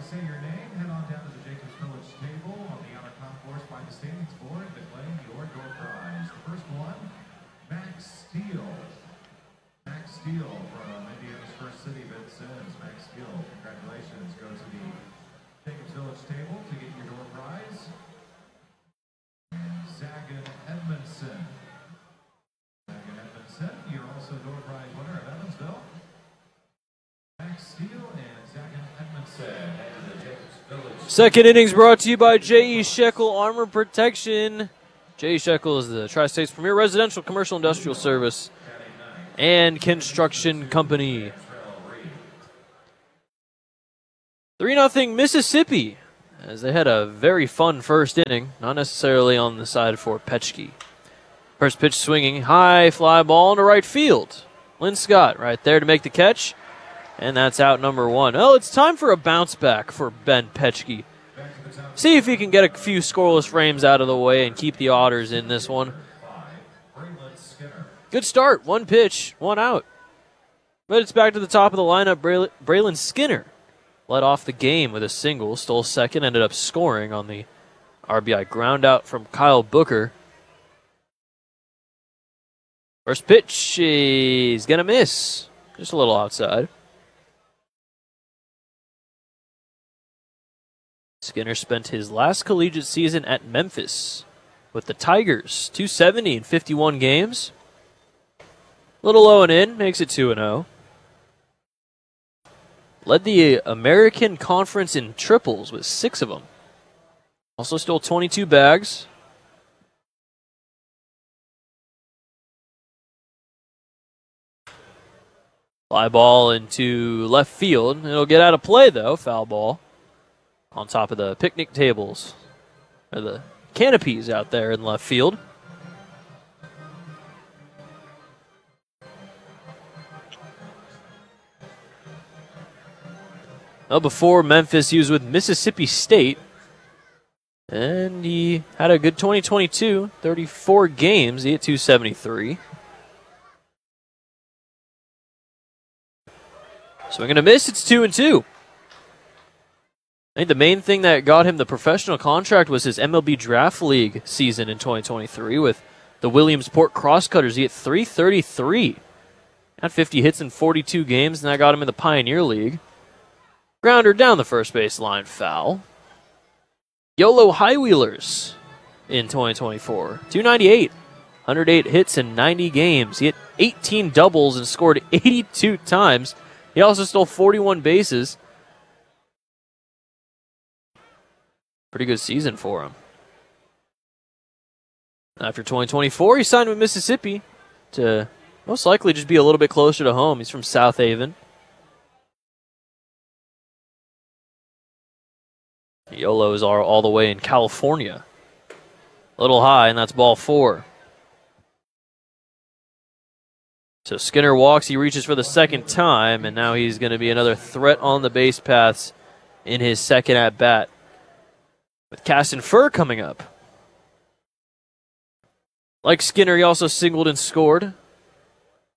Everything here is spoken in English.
say your name, head on down to the Jacobs Village table on the outer concourse by the standings board to claim your door prize. The first one, Max Steele. Max Steele from Indiana's First City, Vince Sims. Max Steele, congratulations. Go to the Jacobs Village table to get your door prize. And Zagan Edmondson. Zagan Edmondson, you're also door prize winner of Evansville. Max Steele and Zagan Edmondson. Second innings brought to you by J.E. Shekel Armor Protection. J.E. Shekel is the Tri-State's premier residential, commercial, industrial service and construction company. 3-0 Mississippi, as they had a very fun first inning, not necessarily on the side for Petschke. First pitch swinging, high fly ball into right field. Lynn Scott right there to make the catch, and that's out number one. Well, it's time for a bounce back for Ben Petschke. See if he can get a few scoreless frames out of the way and keep the Otters in this one. Good start, one pitch, one out. But it's back to the top of the lineup. Braylon Skinner led off the game with a single, stole second, ended up scoring on the RBI ground out from Kyle Booker. First pitch, he's going to miss. Just a little outside. Skinner spent his last collegiate season at Memphis with the Tigers. 270 in 51 games. Little low and in, makes it 2-0. Led the American Conference in triples with 6 of them. Also stole 22 bags. Fly ball into left field. It'll get out of play, though. Foul ball on top of the picnic tables, or the canopies out there in left field. Well, before Memphis, he was with Mississippi State, and he had a good 2022, 34 games, he hit 273. Swing and a miss, it's 2-2. I think the main thing that got him the professional contract was his MLB Draft League season in 2023 with the Williamsport Crosscutters. He hit 333. Had 50 hits in 42 games, and that got him in the Pioneer League. Grounder down the first base line, foul. YOLO High Wheelers in 2024. 298. 108 hits in 90 games. He hit 18 doubles and scored 82 times. He also stole 41 bases. Pretty good season for him. After 2024, he signed with Mississippi to most likely just be a little bit closer to home. He's from South Haven. YOLOs are all the way in California. A little high, and that's ball 4. So Skinner walks, he reaches for the second time, and now he's going to be another threat on the base paths in his second at-bat. With Caston Furr coming up. Like Skinner, he also singled and scored